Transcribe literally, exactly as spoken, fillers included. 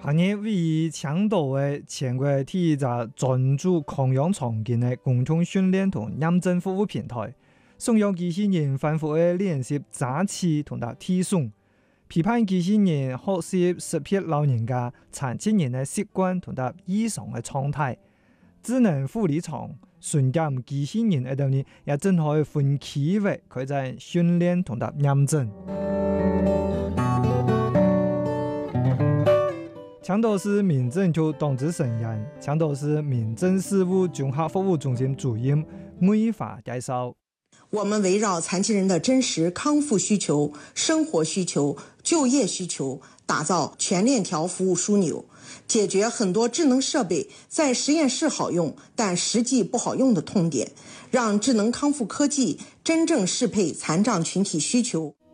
行业位于青岛的全国第一个专注抗氧场景的共同训练同验证服务平台，送养机器人反复的练习扎起同埋提送，批判機器人學習識別老人家、殘疾人的習慣同埋異常的狀態。智能護理床瞬間機器人喺度呢，也正可以分區域佢在訓練同埋驗證。青島市民政局黨支成員、青島市民政事務綜合服務中心主任魏華介紹。 我們圍繞殘疾人的真實康復需求、生活需求、就業需求，打造全鏈條服務樞紐，解決很多智能設備在實驗室好用，但實際不好用的痛點，讓智能康復科技真正適配殘障群體需求。